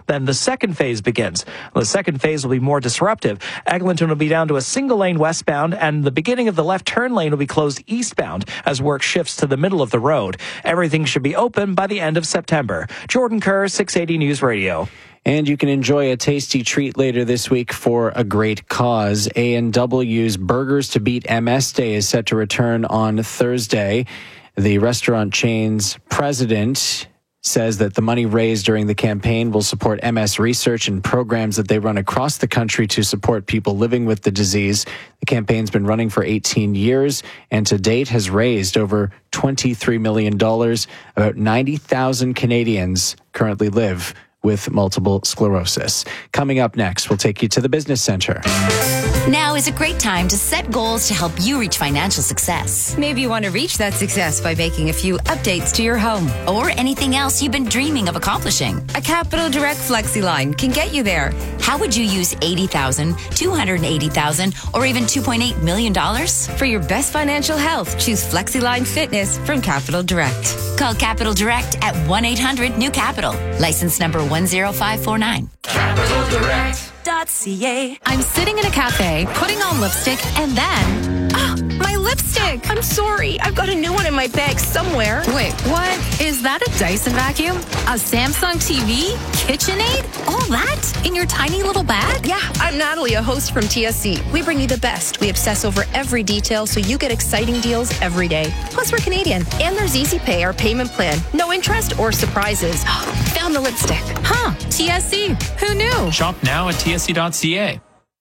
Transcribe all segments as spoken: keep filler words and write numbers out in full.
Then the second phase begins. The second phase will be more disruptive. Eglinton will be down to a single lane westbound, and the beginning of the left turn lane will be closed eastbound as work shifts to the middle of the road. Everything should be open by the end of September. Jordan Kerr, six eighty News Radio. And you can enjoy a tasty treat later this week for a great cause. A and W's Burgers to Beat M S Day is set to return on Thursday. The restaurant chain's president says that the money raised during the campaign will support M S research and programs that they run across the country to support people living with the disease. The campaign's been running for eighteen years and to date has raised over twenty-three million dollars. About ninety thousand Canadians currently live with multiple sclerosis. Coming up next, we'll take you to the Business Center. Now is a great time to set goals to help you reach financial success. Maybe you want to reach that success by making a few updates to your home. Or anything else you've been dreaming of accomplishing. A Capital Direct FlexiLine can get you there. How would you use eighty thousand dollars, two hundred eighty thousand dollars, or even two point eight million dollars? For your best financial health, choose FlexiLine Fitness from Capital Direct. Call Capital Direct at one eight hundred new capital. License number one zero five four nine. Capital Direct. .ca. I'm sitting in a cafe, putting on lipstick, and then... Ah, my lipstick! I'm sorry. I've got a new one in my bag somewhere. Wait, what? Is that a Dyson vacuum? A Samsung T V? KitchenAid? All that? In your tiny little bag? Yeah, I'm Natalie, a host from T S C. We bring you the best. We obsess over every detail so you get exciting deals every day. Plus, we're Canadian. And there's Easy Pay, our payment plan. No interest or surprises. Found the lipstick. Huh, T S C. Who knew? Shop now at T S C dot C A.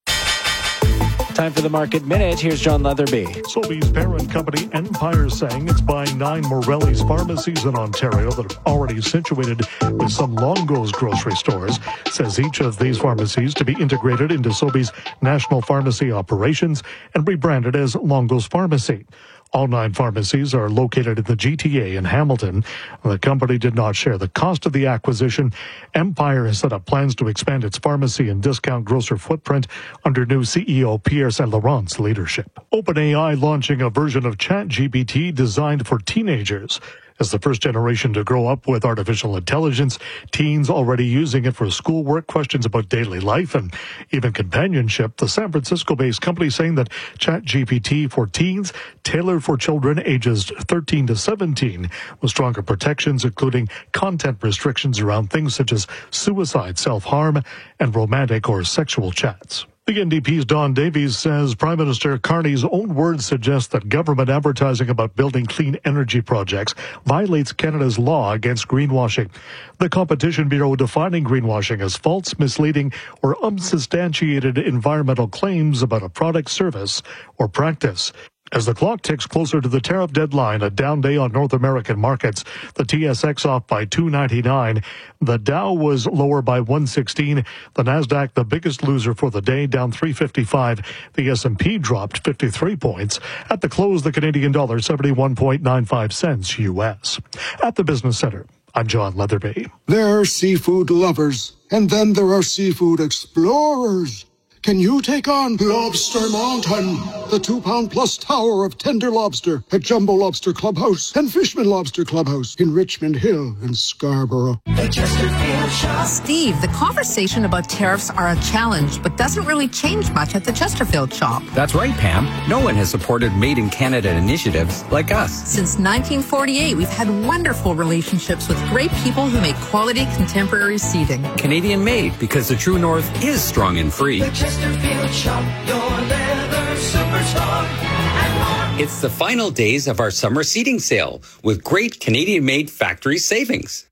Time for the Market Minute. Here's John Leatherby. Sobeys parent company Empire saying it's buying nine Morelli's pharmacies in Ontario that are already situated with some Longo's grocery stores. Says each of these pharmacies to be integrated into Sobeys' national pharmacy operations and rebranded as Longo's Pharmacy. All nine pharmacies are located in the G T A in Hamilton. The company did not share the cost of the acquisition. Empire has set up plans to expand its pharmacy and discount grocer footprint under new C E O Pierre Saint-Laurent's leadership. OpenAI launching a version of ChatGPT designed for teenagers. As the first generation to grow up with artificial intelligence, teens already using it for schoolwork, questions about daily life, and even companionship. The San Francisco-based company saying that ChatGPT for teens, tailored for children ages thirteen to seventeen, with stronger protections, including content restrictions around things such as suicide, self-harm, and romantic or sexual chats. The N D P's Don Davies says Prime Minister Carney's own words suggest that government advertising about building clean energy projects violates Canada's law against greenwashing. The Competition Bureau defining greenwashing as false, misleading, or unsubstantiated environmental claims about a product, service, or practice. As the clock ticks closer to the tariff deadline, a down day on North American markets. The T S X off by two ninety-nine. The Dow was lower by one sixteen. The Nasdaq, the biggest loser for the day, down three fifty-five. The S and P dropped fifty-three points. At the close, the Canadian dollar seventy-one point nine five cents U S. At the Business Center, I'm John Leatherby. There are seafood lovers, and then there are seafood explorers. Can you take on Lobster Mountain, the two-pound plus tower of tender lobster at Jumbo Lobster Clubhouse and Fishman Lobster Clubhouse in Richmond Hill and Scarborough? The Chesterfield Shop. Steve, the conversation about tariffs are a challenge, but doesn't really change much at the Chesterfield Shop. That's right, Pam. No one has supported Made in Canada initiatives like us. Since nineteen forty-eight, we've had wonderful relationships with great people who make quality contemporary seating. Canadian made, because the true north is strong and free. Chesterfield Shop, your leather superstar, and more. It's the final days of our summer seating sale with great Canadian-made factory savings.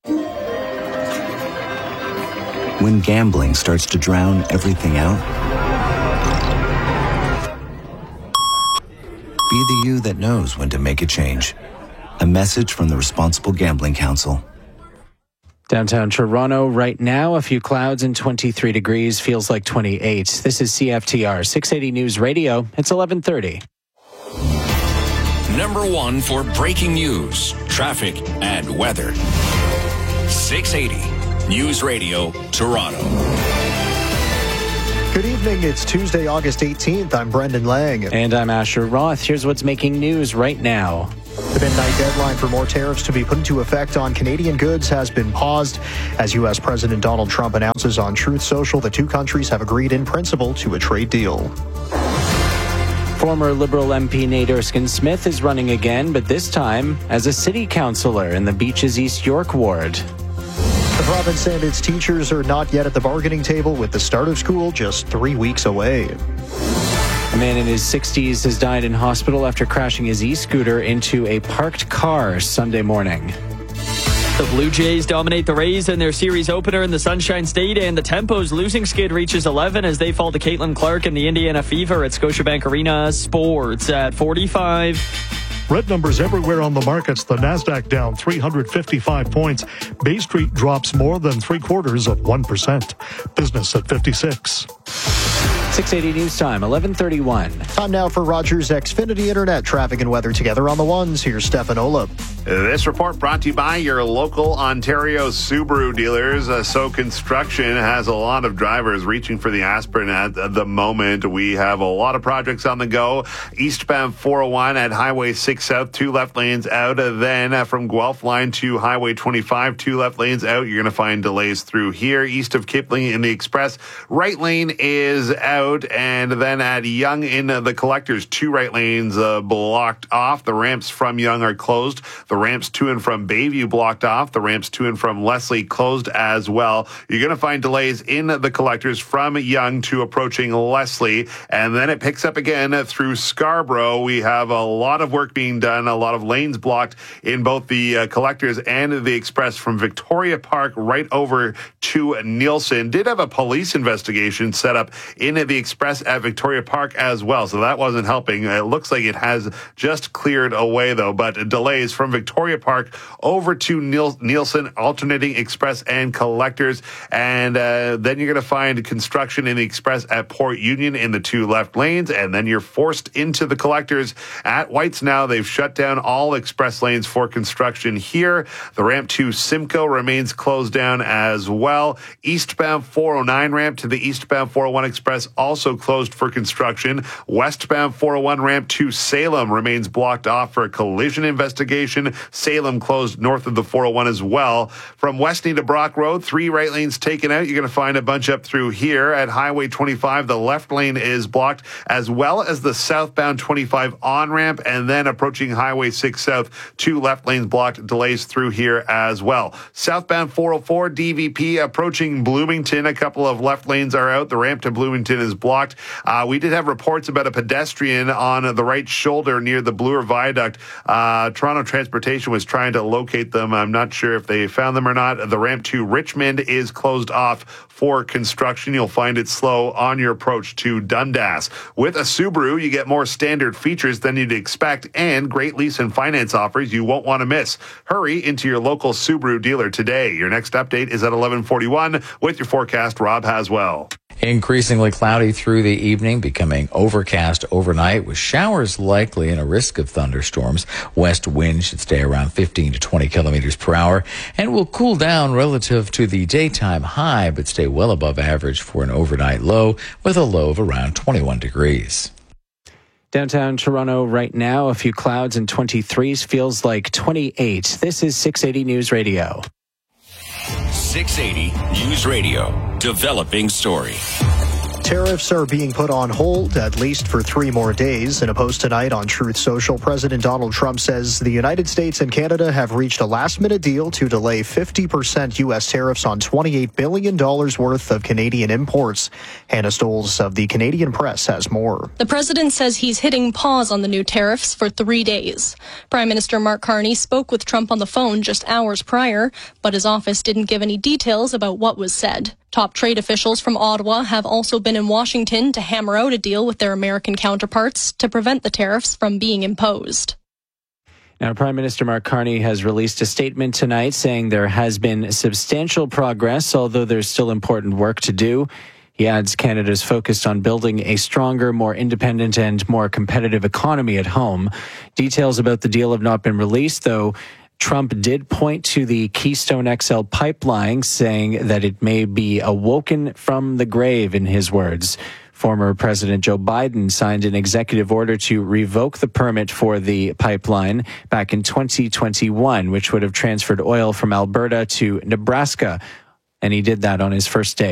When gambling starts to drown everything out, be the you that knows when to make a change. A message from the Responsible Gambling Council. Downtown Toronto right now, a few clouds and twenty-three degrees, feels like twenty-eight. This is C F T R six eighty News Radio. It's eleven thirty. Number one for breaking news, traffic, and weather. six eighty News Radio, Toronto. Good evening. It's Tuesday, August eighteenth. I'm Brendan Lang. And I'm Asher Roth. Here's what's making news right now. The midnight deadline for more tariffs to be put into effect on Canadian goods has been paused as U S President Donald Trump announces on Truth Social the two countries have agreed in principle to a trade deal. Former Liberal M P Nate Erskine-Smith is running again, but this time as a city councillor in the Beaches East York ward. The province and its teachers are not yet at the bargaining table with the start of school just three weeks away. A man in his sixties has died in hospital after crashing his e-scooter into a parked car Sunday morning. The Blue Jays dominate the Rays in their series opener in the Sunshine State, and the Tempo's losing skid reaches eleven as they fall to Caitlin Clark and the Indiana Fever at Scotiabank Arena. Sports at forty-five. Red numbers everywhere on the markets. The Nasdaq down three hundred fifty-five points. Bay Street drops more than three quarters of one percent. Business at fifty-six. six eighty News Time, eleven thirty-one. Time now for Rogers Xfinity Internet traffic and weather together on the ones. Here's Stefan Olip. This report brought to you by your local Ontario Subaru dealers. Uh, so construction has a lot of drivers reaching for the aspirin at the moment. We have a lot of projects on the go. Eastbound four oh one at Highway six South, two left lanes out. Uh, then uh, from Guelph Line to Highway twenty-five, two left lanes out. You're going to find delays through here. East of Kipling in the Express, right lane is out. And then at Yonge in uh, the Collectors, two right lanes uh, blocked off. The ramps from Yonge are closed. The ramps to and from Bayview blocked off. The ramps to and from Leslie closed as well. You're going to find delays in the Collectors from Yonge to approaching Leslie. And then it picks up again through Scarborough. We have a lot of work being done, a lot of lanes blocked in both the uh, Collectors and the Express from Victoria Park right over to Nielsen. Did have a police investigation set up in the Express at Victoria Park as well, so that wasn't helping. It looks like it has just cleared away, though, but delays from Victoria Park over to Niel- Nielsen, alternating Express and Collectors. And uh, then you're going to find construction in the Express at Port Union in the two left lanes, and then you're forced into the Collectors at Whites now. They've shut down all Express lanes for construction here. The ramp to Simcoe remains closed down as well. Eastbound four oh nine ramp to the eastbound four oh one Express also closed for construction. Westbound four oh one ramp to Salem remains blocked off for a collision investigation. Salem closed north of the four oh one as well. From Westney to Brock Road, three right lanes taken out. You're going to find a bunch up through here. At Highway twenty-five, the left lane is blocked, as well as the southbound twenty-five on-ramp, and then approaching Highway six South, two left lanes blocked, delays through here as well. Southbound four oh four, D V P approaching Bloomington. A couple of left lanes are out. The ramp to Bloomington is blocked. Uh, we did have reports about a pedestrian on the right shoulder near the Bloor Viaduct. Uh, Toronto Transportation was trying to locate them. I'm not sure if they found them or not. The ramp to Richmond is closed off for construction. You'll find it slow on your approach to Dundas. With a Subaru, you get more standard features than you'd expect and great lease and finance offers you won't want to miss. Hurry into your local Subaru dealer today. Your next update is at eleven forty-one with your forecast, Rob Haswell. Increasingly cloudy through the evening, becoming overcast overnight with showers likely and a risk of thunderstorms. West wind should stay around fifteen to twenty kilometers per hour and will cool down relative to the daytime high, but stay well above average for an overnight low with a low of around twenty-one degrees. Downtown Toronto right now, a few clouds and twenty-threes, feels like twenty-eight. This is six eighty News Radio. six eighty News Radio. Developing story. Tariffs are being put on hold, at least for three more days. In a post tonight on Truth Social, President Donald Trump says the United States and Canada have reached a last-minute deal to delay fifty percent U S tariffs on twenty-eight billion dollars worth of Canadian imports. Hannah Stoles of the Canadian Press has more. The president says he's hitting pause on the new tariffs for three days. Prime Minister Mark Carney spoke with Trump on the phone just hours prior, but his office didn't give any details about what was said. Top trade officials from Ottawa have also been in Washington to hammer out a deal with their American counterparts to prevent the tariffs from being imposed. Now, Prime Minister Mark Carney has released a statement tonight saying there has been substantial progress, although there's still important work to do. He adds Canada's focused on building a stronger, more independent and more competitive economy at home. Details about the deal have not been released, though. Trump did point to the Keystone X L pipeline, saying that it may be awoken from the grave, in his words. Former President Joe Biden signed an executive order to revoke the permit for the pipeline back in twenty twenty-one, which would have transferred oil from Alberta to Nebraska. And he did that on his first day.